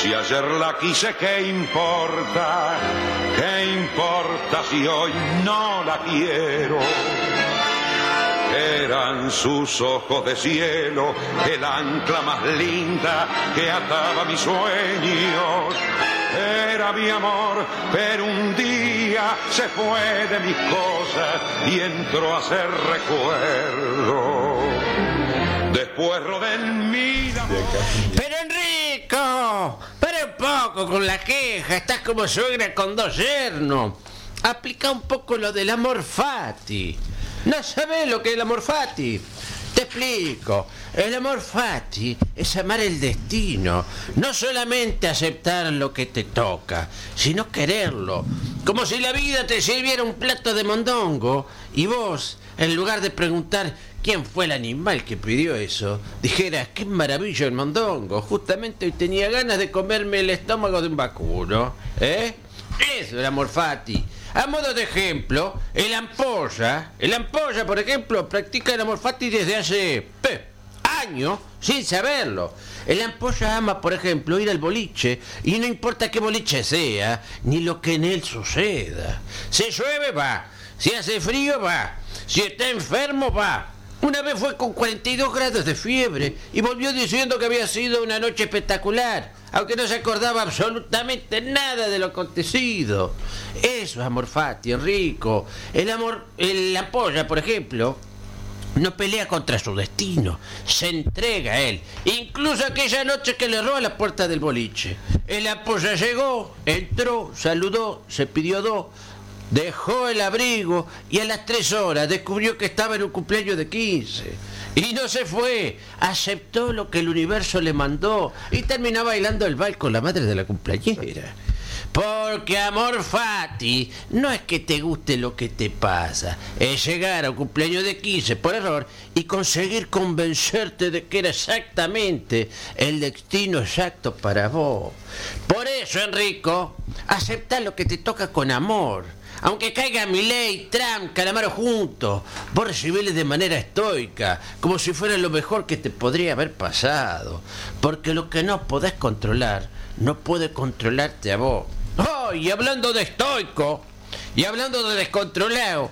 Si ayer la quise, ¿qué importa? ¿Qué importa si hoy no la quiero? Eran sus ojos de cielo, el ancla más linda que ataba mis sueños. Era mi amor, pero un día se fue de mis cosas y entró a ser recuerdo. Después rodé en mi amor. Pero Enrico, para un poco con la queja, estás como suegra con 2 yernos. Aplica un poco lo del amor fati. ¿No sabés lo que es el amor fati? Te explico. El amor fati es amar el destino. No solamente aceptar lo que te toca, sino quererlo. Como si la vida te sirviera un plato de mondongo y vos, en lugar de preguntar quién fue el animal que pidió eso, dijeras, qué maravilla el mondongo. Justamente hoy tenía ganas de comerme el estómago de un vacuno. Eso es el amor fati. A modo de ejemplo, el ampolla, por ejemplo, practica el amor fati desde hace años sin saberlo. El ampolla ama, por ejemplo, ir al boliche y no importa qué boliche sea, ni lo que en él suceda. Si llueve, va. Si hace frío, va. Si está enfermo, va. Una vez fue con 42 grados de fiebre y volvió diciendo que había sido una noche espectacular, aunque no se acordaba absolutamente nada de lo acontecido. Eso es amor fati, Enrico. El ampolla, por ejemplo, no pelea contra su destino, se entrega a él. Incluso aquella noche que le erró a la puerta del boliche. El ampolla llegó, entró, saludó, se pidió 2, dejó el abrigo y a las 3 horas descubrió que estaba en un cumpleaños de 15. Y no se fue, aceptó lo que el universo le mandó y terminó bailando el vals con la madre de la cumpleañera. Porque amor fati no es que te guste lo que te pasa, es llegar a un cumpleaños de 15 por error y conseguir convencerte de que era exactamente el destino exacto para vos. Por eso, Enrico, aceptá lo que te toca con amor. Aunque caiga Milei, Trump, Calamaro juntos, vos recibirles de manera estoica, como si fuera lo mejor que te podría haber pasado. Porque lo que no podés controlar, no puede controlarte a vos. Oh, y hablando de estoico, y hablando de descontrolado,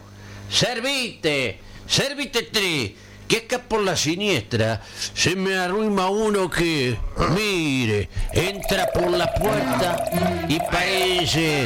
servite 3, que acá por la siniestra se me arruima uno que, mire, entra por la puerta y parece...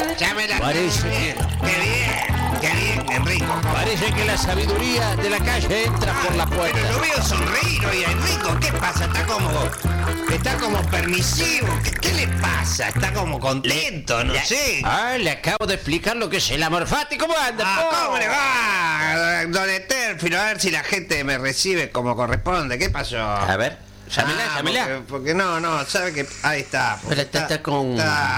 Parece Qué bien, Enrico. Parece que la sabiduría de la calle entra por la puerta. Pero lo veo sonreír hoy a Enrico. ¿Qué pasa? Está como permisivo. ¿Qué le pasa? Está como contento, no sé. Le acabo de explicar lo que es el amor fati. ¿Cómo anda? ¿Cómo le va, don Etérfilo? A ver si la gente me recibe como corresponde. ¿Qué pasó? A ver, llámela. Porque no, sabe que... Ahí está. Pero está con...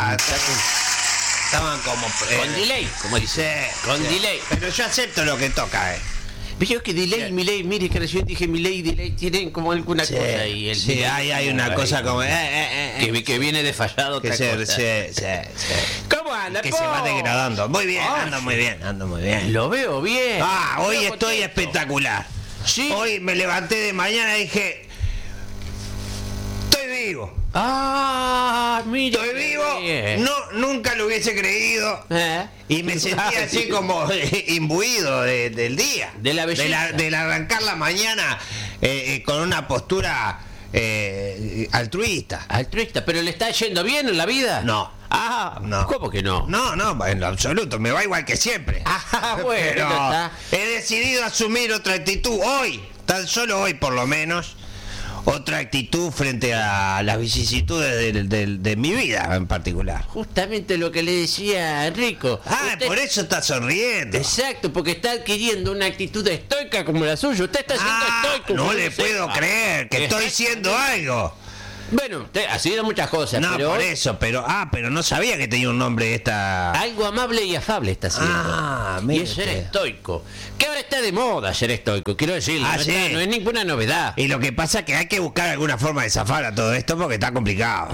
Estaban como... con delay, como dice. Con delay. Pero yo acepto lo que toca, Veo que delay y Milei, mire que recién dije Milei y delay tienen como alguna cosa ahí. Sí, hay una cosa como... que viene desfallado otra cosa. Sí. ¿Cómo anda, que se va degradando. Muy bien, ando muy bien. Lo veo bien. Hoy estoy espectacular. ¿Sí? Hoy me levanté de mañana y dije... Estoy vivo. Mira. Estoy vivo. Nunca lo hubiese creído. Y me sentía así como imbuido del día. De la belleza. Del arrancar la mañana con una postura altruista. Altruista, pero ¿le está yendo bien en la vida? No. No. ¿Cómo que no? No, en lo absoluto, me va igual que siempre. Bueno, pero está. he decidido asumir otra actitud hoy, tan solo hoy por lo menos, otra actitud frente a las vicisitudes de mi vida en particular. Justamente lo que le decía a Enrico. Usted... por eso está sonriendo. Exacto, porque está adquiriendo una actitud estoica como la suya. Usted está siendo estoico. No le puedo creer que estoy siendo algo. Bueno, usted ha sido muchas cosas, no, pero... por eso, pero no sabía que tenía un nombre esta... Algo amable y afable está haciendo. Y es ser estoico. Que ahora está de moda ser estoico, quiero decirle. No es ninguna novedad. Y lo que pasa es que hay que buscar alguna forma de zafar a todo esto porque está complicado.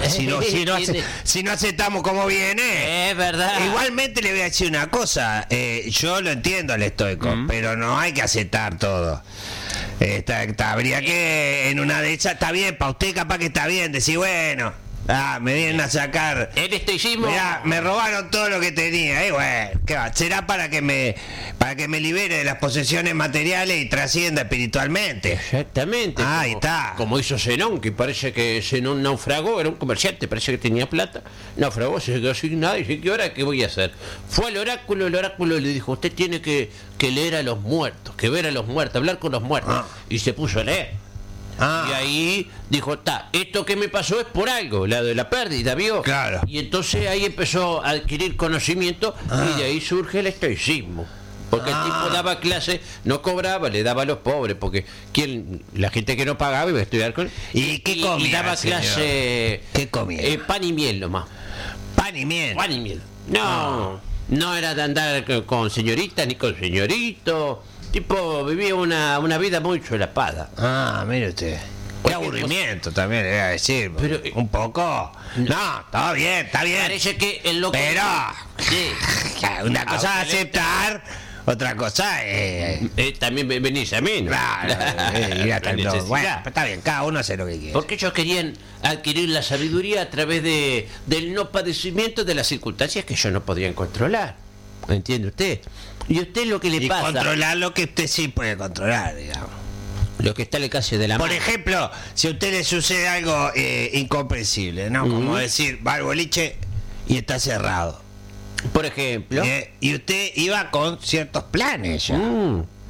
Si no aceptamos como viene... Es verdad. Igualmente le voy a decir una cosa. Yo lo entiendo al estoico, pero no hay que aceptar todo. Habría que en una de esas, está bien, para usted capaz que está bien, decir, bueno, Me vienen a sacar. En estoicismo. Mirá, me robaron todo lo que tenía. Bueno, ¿qué va? Será para que me libere de las posesiones materiales y trascienda espiritualmente. Exactamente. Ahí está. Como hizo Zenón, que parece que Zenón naufragó, era un comerciante, parece que tenía plata. Naufragó, se quedó sin nada y dice, ¿qué hora qué voy a hacer? Fue al oráculo, el oráculo le dijo, usted tiene que leer a los muertos, que ver a los muertos, hablar con los muertos. Y se puso a leer. Y ahí dijo, esto que me pasó es por algo, la de la pérdida, ¿vio? Claro. Y entonces ahí empezó a adquirir conocimiento y de ahí surge el estoicismo. Porque el tipo daba clases, no cobraba, le daba a los pobres, porque la gente que no pagaba iba a estudiar con él. ¿Y qué comía, y daba señor? clase. ¿Qué comía? Pan y miel nomás. Pan y miel. Pan y miel. No era de andar con señoritas ni con señoritos. Tipo, vivía una vida muy solapada. Mire usted. Qué aburrimiento también, le voy a decir. Pero, un poco. No, está bien. Parece que en lo que. Pero. Sí. Una cosa es aceptar, otra cosa es. También venís a mí, ¿no? Claro, La necesidad. bueno, está bien, cada uno hace lo que quiere. Porque ellos querían adquirir la sabiduría a través del no padecimiento de las circunstancias que ellos no podían controlar. ¿Entiende usted? Y a usted lo que le pasa. Controlar lo que usted sí puede controlar, digamos. Lo que está en el caso de la Por mano. ejemplo, si a usted le sucede algo incomprensible, ¿no? Como decir, va al boliche y está cerrado. Por ejemplo. Y usted iba con ciertos planes ya.